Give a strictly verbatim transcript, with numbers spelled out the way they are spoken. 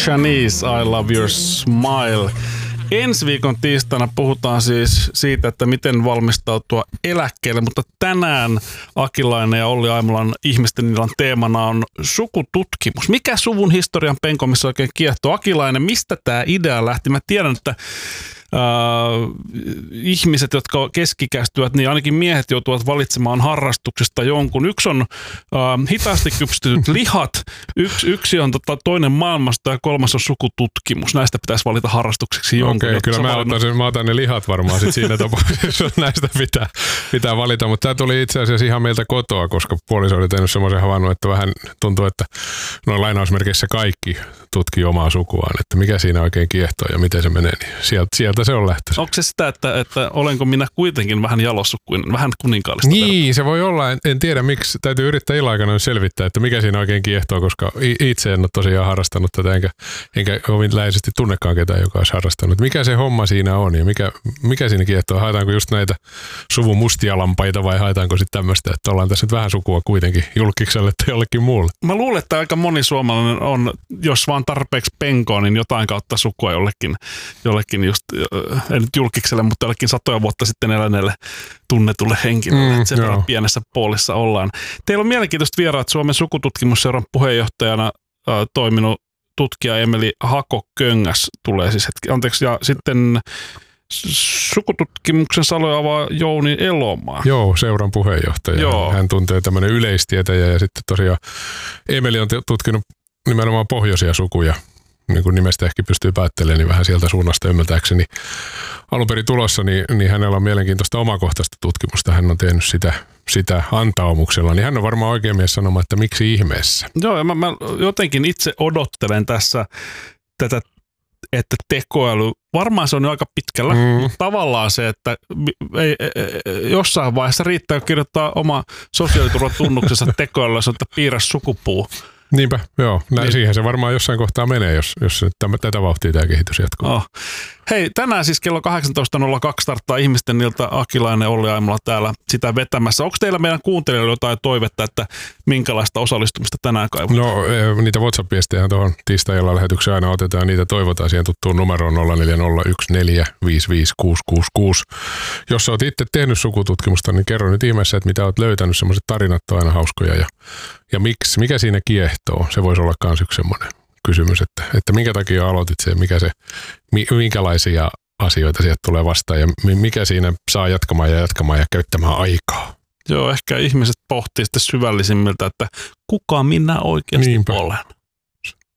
Shanice, I Love Your Smile. Ensi viikon tiistaina puhutaan siis siitä, että miten valmistautua eläkkeelle, mutta tänään Akilainen ja Olli Aimolan ihmisten illan teemana on sukututkimus. Mikä suvun historian penkomissa oikein kiehtoo? Akilainen, mistä tämä idea lähti? Mä tiedän, että Uh, ihmiset, jotka keskikäistyvät, niin ainakin miehet joutuvat valitsemaan harrastuksesta jonkun. Yksi on uh, hitaasti kypsytyt lihat, yksi, yksi on tota, toinen maailmasta ja kolmas on sukututkimus. Näistä pitäisi valita harrastukseksi jonkun. Okei, kyllä mä otan, sen, mä otan ne lihat varmaan sit siinä tapauksessa, näistä pitää, pitää valita. Mutta tämä tuli itse asiassa ihan meiltä kotoa, koska puoliso oli tehnyt semmoisen havainnut, että vähän tuntuu, että noin lainausmerkeissä kaikki tutkii omaa sukuaan, että mikä siinä oikein kiehtoo ja miten se menee, niin sieltä, sieltä se on lähtöisin. Onko se sitä, että, että olenko minä kuitenkin vähän jalossukuinen, vähän kuninkaallista? Niin, verran? Se voi olla. En, en tiedä, miksi. Täytyy yrittää illan selvittää, että mikä siinä oikein kiehtoo, koska itse en ole tosiaan harrastanut tätä, enkä, enkä kovin läheisesti tunnekaan ketään, joka olisi harrastanut. Mikä se homma siinä on ja mikä, mikä siinä kiehtoo? Haetaanko just näitä suvun mustia lampaita vai haetaanko sitten tämmöistä, että ollaan tässä nyt vähän sukua kuitenkin julkikselle tai jollekin muulle? Mä luulen, että aika moni suomalainen on, jos vaan tarpeeksi penkoo, niin jotain kautta sukua jollekin, jollekin just, ei nyt julkikselle, mutta jollekin satoja vuotta sitten eläneelle tunnetulle henkilölle. Mm, sen verran pienessä poolissa ollaan. Teillä on mielenkiintoista vieraat. Suomen sukututkimusseuran puheenjohtajana äh, toiminut tutkija Emeli Hako-Köngäs tulee siis hetki. Anteeksi, ja sitten sukututkimuksen saloja avaa Jouni Elomaa. Joo, seuran puheenjohtaja. Joo. Hän tuntee tämmöinen yleistietäjä ja sitten tosiaan Emeli on tutkinut nimenomaan pohjoisia sukuja. Niin kuin nimestä ehkä pystyy päättelemään, niin vähän sieltä suunnasta ymmärtääkseni alun perin tulossa, niin, niin hänellä on mielenkiintoista omakohtaista tutkimusta. Hän on tehnyt sitä, sitä antaumuksella, niin hän on varmaan oikein mies sanomaan, että miksi ihmeessä. Joo, ja mä, mä jotenkin itse odottelen tässä tätä, että tekoäly, varmaan se on jo aika pitkällä, mm. mutta tavallaan se, että ei, ei, jossain vaiheessa riittää kirjoittaa oma sosiaaliturvatunnuksensa tekoälyllä, että piirrä sukupuu. Niinpä, joo. Niin. Siihen se varmaan jossain kohtaa menee, jos, jos tämä, tätä vauhtia tämä kehitys jatkuu. Oh. Hei, tänään siis kello kahdeksantoista nolla kaksi starttaa ihmisten ilta Akilainen Olli Aimola täällä sitä vetämässä. Onko teillä meidän kuuntelijoilla jotain toivetta, että minkälaista osallistumista tänään kaivataan? No niitä WhatsApp-viestejä tuohon tiistai-illan lähetykseen aina otetaan. Niitä toivotaan siihen tuttuun numeroon nolla neljä nolla yksi neljä viisi viisi kuusi kuusi kuusi. Jos olet itse tehnyt sukututkimusta, niin kerro nyt ihmeessä, että mitä olet löytänyt. Sellaiset tarinat on aina hauskoja ja, ja miksi, mikä siinä kiehtoo. Se voisi olla myös yksi semmoinen kysymys, että, että minkä takia aloitit se, mikä se, minkälaisia asioita sieltä tulee vastaan ja mikä siinä saa jatkamaan ja jatkamaan ja käyttämään aikaa. Joo, ehkä ihmiset pohtii sitten syvällisimmiltä, että kuka minä oikeasti Niinpä. olen.